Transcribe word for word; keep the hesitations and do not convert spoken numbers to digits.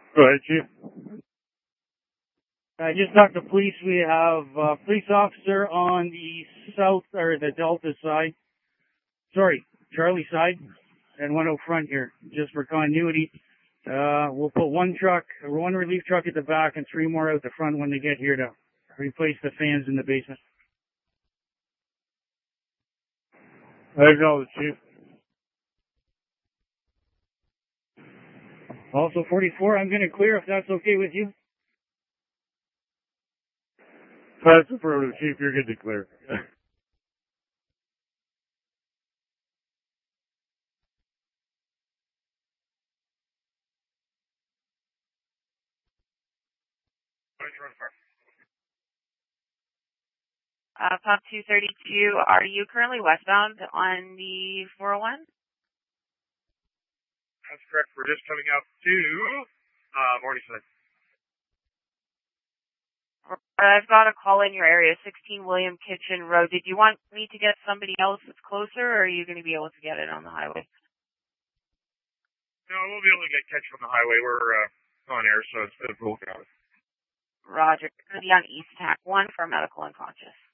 Go ahead, Chief. I just talked to police. We have a police officer on the south, or the Delta side. Sorry, Charlie side, and one out front here, just for continuity. Uh, we'll put one truck, one relief truck at the back, and three more out the front when they get here to replace the fans in the basement. I acknowledge, Chief. Also, forty-four, I'm going to clear if that's okay with you. That's affirmative, Chief. You're good to clear. Uh, Pump two thirty-two, are you currently westbound on the four oh one? That's correct. We're just coming up to uh, Morningside. I've got a call in your area, sixteen William Kitchen Road. Did you want me to get somebody else that's closer, or are you going to be able to get it on the highway? No, we'll be able to get catch on the highway. We're uh, on air, so it's, it's working out. Roger. It's going to be on East Tack one for medical unconscious.